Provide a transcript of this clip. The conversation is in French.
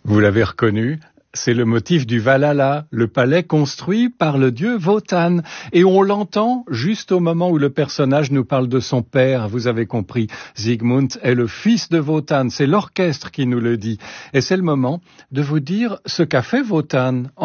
Vous l'avez reconnu, c'est le motif du Valhalla, le palais construit par le dieu Wotan. Et on l'entend juste au moment où le personnage nous parle de son père. Vous avez compris, Sigmund est le fils de Wotan. C'est l'orchestre qui nous le dit. Et c'est le moment de vous dire ce qu'a fait Wotan.